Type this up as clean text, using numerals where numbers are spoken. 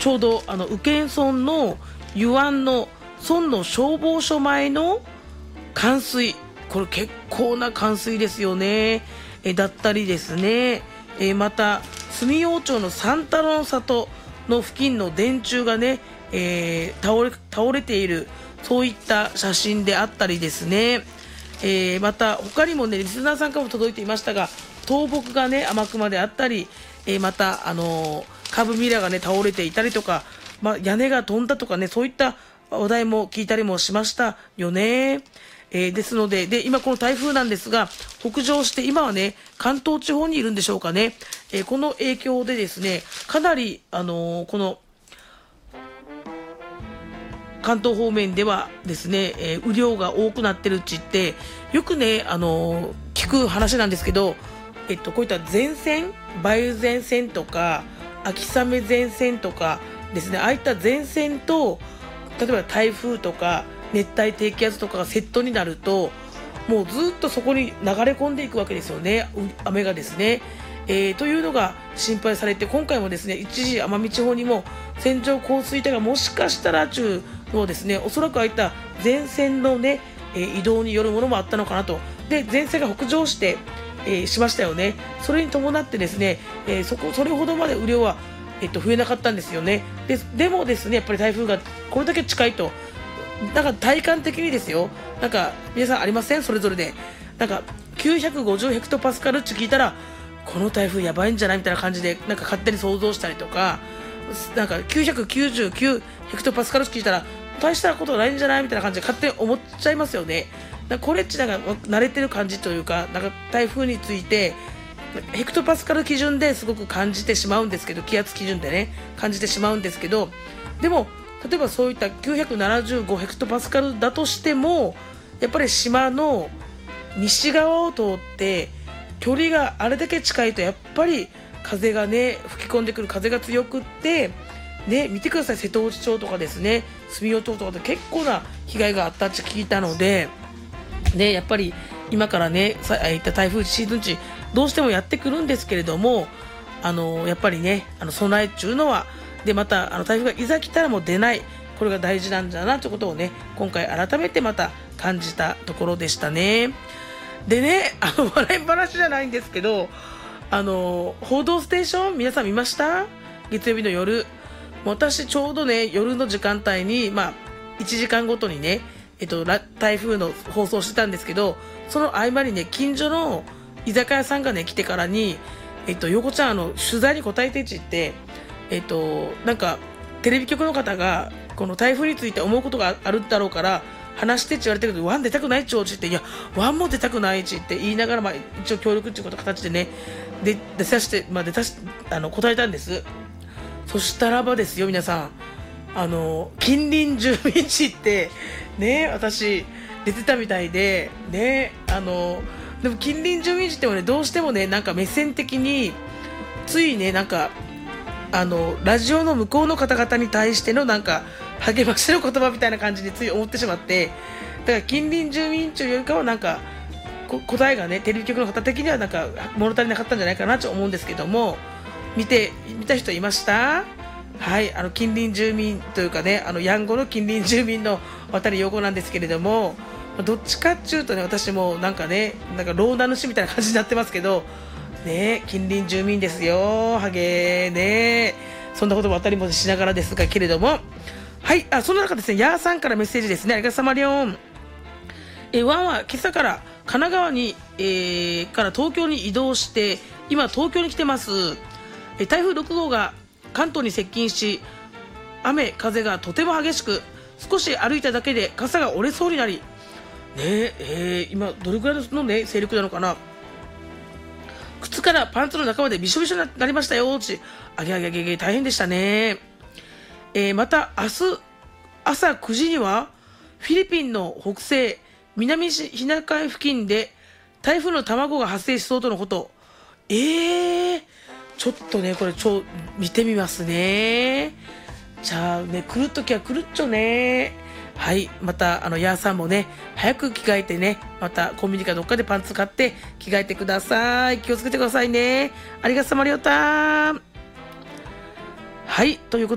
ょうど宇検村の湯湾の村の消防署前の冠水、これ結構な冠水ですよね。だったりですね、また住用町の三太郎の里の付近の電柱がね、倒れている、そういった写真であったりですね、また他にもねリスナーさんからも届いていましたが、倒木がね天熊であったり、またカーブミラーがね倒れていたりとか、屋根が飛んだとかね、そういった話題も聞いたりもしましたよね。ですので、今この台風なんですが、北上して今はね関東地方にいるんでしょうかね。この影響でですね、かなりこの関東方面ではですね、雨量が多くなってるうちってよくね聞く話なんですけど、こういった前線、梅雨前線とか秋雨前線とかですね、ああいった前線と例えば台風とか熱帯低気圧とかがセットになると、もうずっとそこに流れ込んでいくわけですよね、雨がですね。というのが心配されて、今回もですね一時奄美地方にも線状降水帯がもしかしたら中のですね、おそらくああいった前線のね、移動によるものもあったのかなと。で前線が北上して、しましたよね。それに伴ってですね、それほどまで雨量は、増えなかったんですよね。でもですね、やっぱり台風がこれだけ近いと、なんか体感的にですよ、なんか皆さんありません？それぞれでなんか950ヘクトパスカルって聞いたら、この台風やばいんじゃないみたいな感じでなんか勝手に想像したりとか、なんか999ヘクトパスカルって聞いたら大したことないんじゃないみたいな感じで勝手に思っちゃいますよね。なんかこれっちなんか慣れてる感じというか、なんか台風についてヘクトパスカル基準ですごく感じてしまうんですけど、気圧基準でね感じてしまうんですけど、でも例えばそういった975ヘクトパスカルだとしても、やっぱり島の西側を通って距離があれだけ近いと、やっぱり風がね吹き込んでくる、風が強くってね、見てください、瀬戸内町とかですね、住用町とかで結構な被害があったって聞いたので、ね、やっぱり今からねいった台風シーズン地どうしてもやってくるんですけれども、やっぱりね備えっちゅうのはで、また台風がいざ来たらもう出ない、これが大事なんだなということをね今回改めてまた感じたところでしたね。でね、笑い話じゃないんですけど、報道ステーション皆さん見ました？月曜日の夜、私ちょうどね夜の時間帯に1時間ごとにね台風の放送してたんですけど、その合間にね近所の居酒屋さんがね来てからに横ちゃん取材に答えていちってなんかテレビ局の方がこの台風について思うことがあるだろうから話してって言われてるけど、ワン出たくないっちょって言って、いやワンも出たくないっちって言いながら、一応協力っていうこと形でね出させて、答えたんです。そしたらばですよ皆さん、近隣住民地ってね私出てたみたいでね、でも近隣住民地ってもねどうしてもねなんか目線的についねなんかラジオの向こうの方々に対してのなんか励ましの言葉みたいな感じでつい思ってしまって、だから近隣住民地よりかはなんか答えがねテレビ局の方的にはなんか物足りなかったんじゃないかなと思うんですけども、見た人いました？はい、近隣住民というかねヤンゴの近隣住民の渡り横なんですけれども、どっちかっていうとね私もなんかねなんか老名主みたいな感じになってますけどね、近隣住民ですよ、ハゲね、そんなこともあったりもしながらですがけれども、はい、その中ですね、ヤーさんからメッセージですね、ありがとうさまりょん。ワンは今朝から神奈川に、から東京に移動して今東京に来てます。台風6号が関東に接近し、雨風がとても激しく、少し歩いただけで傘が折れそうになりね、今どれくらいの、ね、勢力なのかな。靴からパンツの中までびしょびしょになりましたよ。あげあげあげあげ大変でしたね。また明日朝9時にはフィリピンの北西南シナ海付近で台風の卵が発生しそうとのこと。ちょっとねこれ見てみますね。じゃあね来るときは来るっちょね。はい、またヤーさんもね早く着替えてね、またコンビニかどっかでパンツ買って着替えてください。気をつけてくださいね。ありがとうさまりょうた。はい、ということで